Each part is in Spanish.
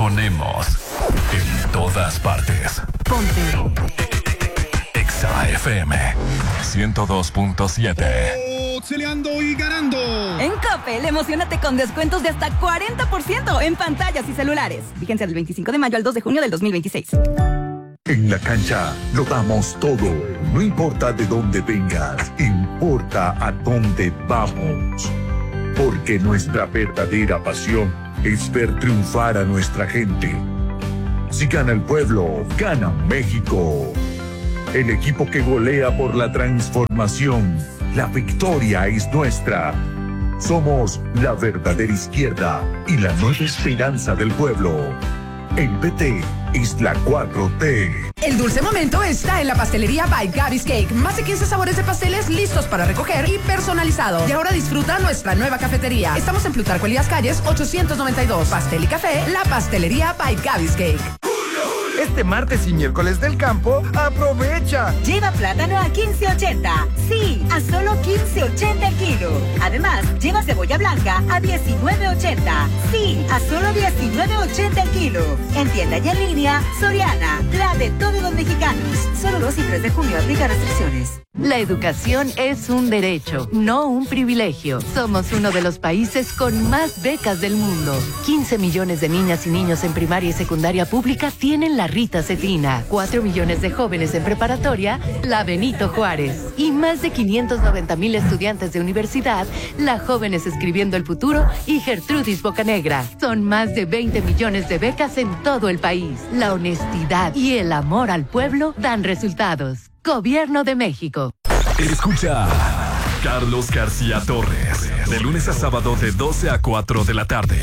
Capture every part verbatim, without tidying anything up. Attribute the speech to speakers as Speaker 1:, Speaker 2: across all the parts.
Speaker 1: ponemos en todas partes.
Speaker 2: Ponte
Speaker 1: Exa F M ciento dos punto siete.
Speaker 3: Celeando y ganando.
Speaker 2: En Coppel, emocionate con descuentos de hasta cuarenta por ciento en pantallas y celulares. Vigencia del veinticinco de mayo al dos de junio del dos mil veintiséis.
Speaker 4: En la cancha lo damos todo. No importa de dónde vengas, importa a dónde vamos. Porque nuestra verdadera pasión es ver triunfar a nuestra gente. Si gana el pueblo, gana México. El equipo que golea por la transformación. La victoria es nuestra. Somos la verdadera izquierda y la nueva esperanza del pueblo. El P T es la cuatro T.
Speaker 5: El dulce momento está en la pastelería by Gaby's Cake. Más de quince sabores de pasteles listos para recoger y personalizados. Y ahora disfruta nuestra nueva cafetería. Estamos en Plutarco Elías Calles ochocientos noventa y dos. Pastel y café, la pastelería by Gaby's Cake.
Speaker 6: Este martes y miércoles del campo, aprovecha.
Speaker 7: Lleva plátano a quince ochenta. Sí, a solo quince ochenta el kilo. Además, lleva cebolla blanca a diecinueve ochenta. Sí, a solo diecinueve ochenta el kilo. En tienda y en línea, Soriana, la de todos los mexicanos. Solo dos y tres de junio aplica restricciones.
Speaker 8: La educación es un derecho, no un privilegio. Somos uno de los países con más becas del mundo. quince millones de niñas y niños en primaria y secundaria pública tienen la Rita Cetina. cuatro millones de jóvenes en preparatoria, la Benito Juárez. Y más de quinientos noventa mil estudiantes de universidad, la Jóvenes Escribiendo el Futuro y Gertrudis Bocanegra. Son más de veinte millones de becas en todo el país. La honestidad y el amor al pueblo dan resultados. Gobierno de México.
Speaker 1: Escucha Carlos García Torres, de lunes a sábado de doce a cuatro de la tarde.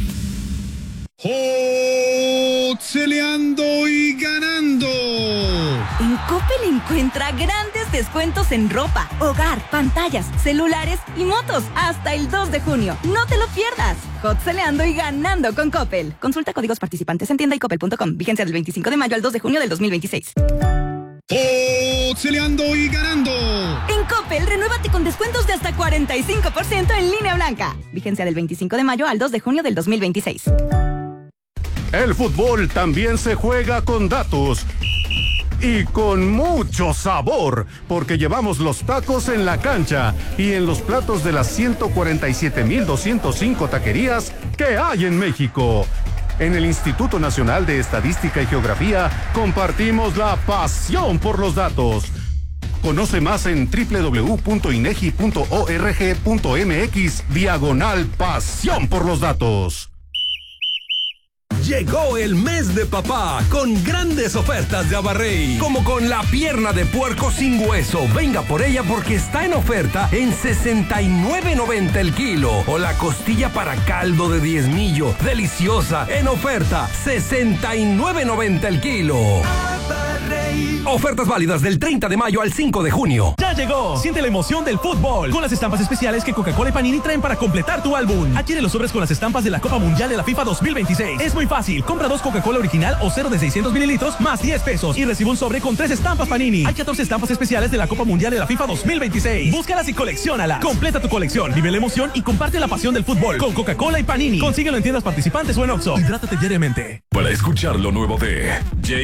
Speaker 3: Celeando y ganando.
Speaker 2: En Coppel encuentra grandes descuentos en ropa, hogar, pantallas, celulares y motos hasta el dos de junio. No te lo pierdas. Hot celeando y ganando con Coppel. Consulta códigos participantes en tienda y coppel punto com. Vigencia del veinticinco de mayo al dos de junio del dos mil veintiséis.
Speaker 3: Celeando y ganando.
Speaker 2: En Coppel, renuévate con descuentos de hasta cuarenta y cinco por ciento en línea blanca. Vigencia del veinticinco de mayo al dos de junio del dos mil veintiséis.
Speaker 9: El fútbol también se juega con datos. Y con mucho sabor, porque llevamos los tacos en la cancha y en los platos de las ciento cuarenta y siete mil doscientos cinco taquerías que hay en México. En el Instituto Nacional de Estadística y Geografía compartimos la pasión por los datos. Conoce más en doble u doble u doble u punto inegi punto org punto mx diagonal pasión por los datos.
Speaker 10: Llegó el mes de papá con grandes ofertas de Abarrey, como con la pierna de puerco sin hueso. Venga por ella porque está en oferta en sesenta y nueve noventa el kilo. O la costilla para caldo de diezmillo, deliciosa, en oferta sesenta y nueve noventa el kilo. Abarrey. Ofertas válidas del treinta de mayo al cinco de junio.
Speaker 11: ¡Ya llegó! Siente la emoción del fútbol con las estampas especiales que Coca-Cola y Panini traen para completar tu álbum. Adquiere los sobres con las estampas de la Copa Mundial de la FIFA dos mil veintiséis. Es muy fácil. Compra dos Coca-Cola original o cero de seiscientos mililitros más diez pesos y recibe un sobre con tres estampas Panini. Hay catorce estampas especiales de la Copa Mundial de la FIFA dos mil veintiséis. Búscalas y colecciónalas. Completa tu colección, vive la emoción y comparte la pasión del fútbol con Coca-Cola y Panini. Consíguelo en tiendas participantes o en Oxxo. Hidrátate diariamente.
Speaker 1: Para escuchar lo nuevo de J